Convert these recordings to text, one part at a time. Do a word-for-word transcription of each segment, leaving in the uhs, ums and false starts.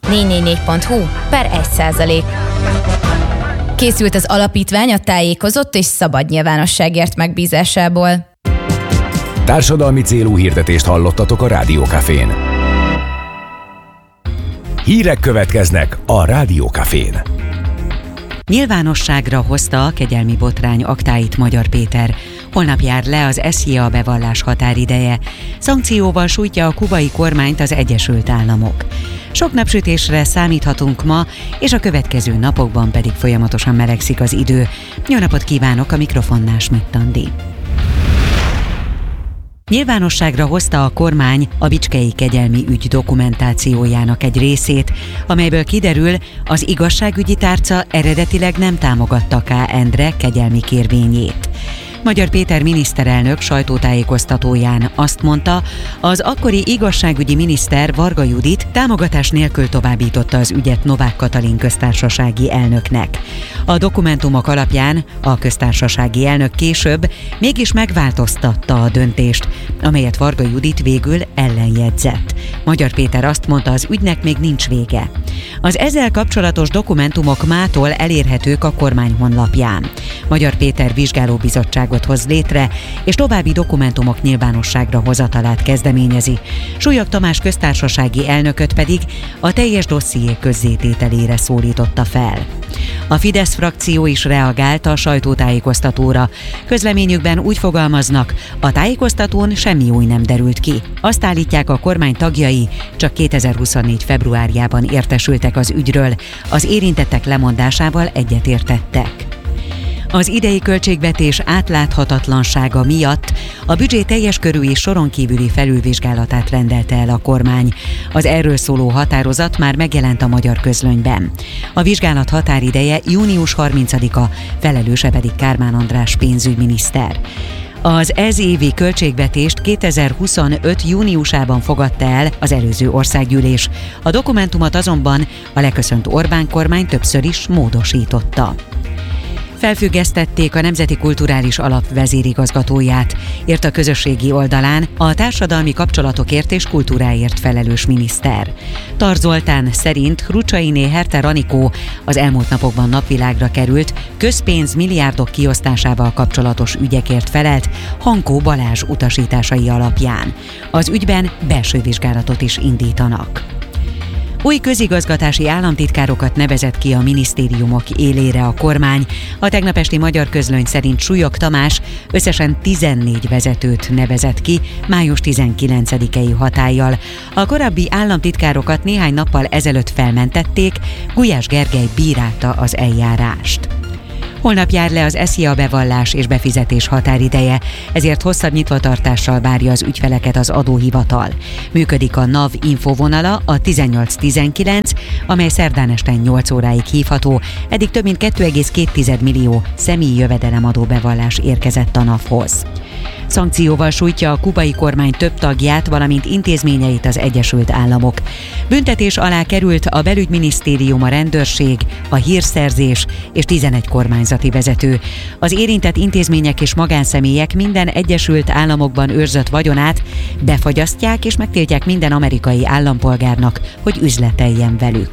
négy négy négy pont hu per egy százalék. Készült az alapítvány a tájékozott és szabad nyilvánosságért megbízásából. Társadalmi célú hirdetést hallottatok a Rádió Cafén. Hírek következnek a Rádió Cafén. Nyilvánosságra hozta a kegyelmi botrány aktáit Magyar Péter. Holnap jár le az es zé á bevallás határideje. Szankcióval sújtja a kubai kormányt az Egyesült Államok. Sok napsütésre számíthatunk ma, és a következő napokban pedig folyamatosan melegszik az idő. Jó napot kívánok, a mikrofonnál Schmidt Andi. Nyilvánosságra hozta a kormány a bicskei kegyelmi ügy dokumentációjának egy részét, amelyből kiderül, az igazságügyi tárca eredetileg nem támogatta K. Endre kegyelmi kérvényét. Magyar Péter miniszterelnök sajtótájékoztatóján azt mondta, az akkori igazságügyi miniszter Varga Judit támogatás nélkül továbbította az ügyet Novák Katalin köztársasági elnöknek. A dokumentumok alapján a köztársasági elnök később mégis megváltoztatta a döntést, amelyet Varga Judit végül ellenjegyzett. Magyar Péter azt mondta, az ügynek még nincs vége. Az ezzel kapcsolatos dokumentumok mától elérhetők a kormány honlapján. Magyar Péter vizsgálóbizottságot hoz létre, és további dokumentumok nyilvánosságra hozatalát kezdeményezi. Súlyog Tamás köztársasági elnököt pedig a teljes dosszié közzétételére szólította fel. A Fidesz frakció is reagált a sajtótájékoztatóra. Közleményükben úgy fogalmaznak, a tájékoztatón semmi új nem derült ki. Azt állítják, a kormány tagjai csak kétezer-huszonnégy februárjában értesültek az ügyről, az érintettek lemondásával egyetértettek. Az idei költségvetés átláthatatlansága miatt a büdzsé teljes körű és soron kívüli felülvizsgálatát rendelte el a kormány. Az erről szóló határozat már megjelent a Magyar Közlönyben. A vizsgálat határideje június harmincadika, felelőse pedig Kármán András pénzügyminiszter. Az ez évi költségvetést kétezer-huszonöt júniusában fogadta el az előző országgyűlés. A dokumentumot azonban a leköszönt Orbán kormány többször is módosította. Felfüggesztették a Nemzeti Kulturális Alap vezérigazgatóját, írt a közösségi oldalán a társadalmi kapcsolatokért és kultúráért felelős miniszter. Tar Zoltán szerint Hrucsainé Herter Anikó az elmúlt napokban napvilágra került, közpénz milliárdok kiosztásával kapcsolatos ügyekért felelt Hankó Balázs utasításai alapján. Az ügyben belső vizsgálatot is indítanak. Új közigazgatási államtitkárokat nevezett ki a minisztériumok élére a kormány. A tegnap esti Magyar Közlöny szerint Súlyog Tamás összesen tizennégy vezetőt nevezett ki május tizenkilencedikei hatállyal. A korábbi államtitkárokat néhány nappal ezelőtt felmentették, Gulyás Gergely bírálta az eljárást. Holnap jár le az es zé á bevallás és befizetés határideje, ezért hosszabb nyitvatartással várja az ügyfeleket az adóhivatal. Működik a NAV infovonala, a tizennyolc tizenkilenc, amely szerdán este nyolc óráig hívható, eddig több mint két egész két millió személyi jövedelemadó bevallás érkezett a NAV-hoz. Szankcióval sújtja a kubai kormány több tagját, valamint intézményeit az Egyesült Államok. Büntetés alá került a belügyminisztérium, a rendőrség, a hírszerzés és tizenegy kormányzati vezető. Az érintett intézmények és magánszemélyek minden Egyesült Államokban őrzött vagyonát befagyasztják és megtiltják minden amerikai állampolgárnak, hogy üzleteljen velük.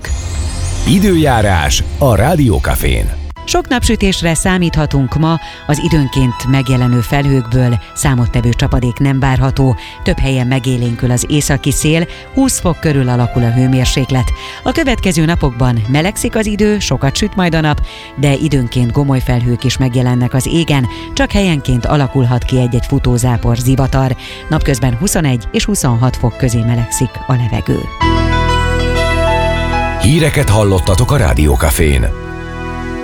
Időjárás a Rádió Cafén. Sok napsütésre számíthatunk ma, az időnként megjelenő felhőkből számottevő csapadék nem várható, több helyen megélénkül az északi szél, húsz fok körül alakul a hőmérséklet. A következő napokban melegszik az idő, sokat süt majd a nap, de időnként gomoly felhők is megjelennek az égen, csak helyenként alakulhat ki egy-egy futózápor, zivatar. Napközben huszonegy és huszonhat fok közé melegszik a levegő. Híreket hallottatok a Rádió Cafén.